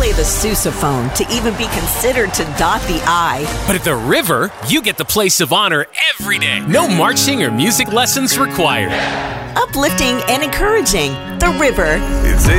play the sousaphone to even be considered to dot the I. But at the River, you get the place of honor every day. No marching or music lessons required. Uplifting and encouraging. The River. It's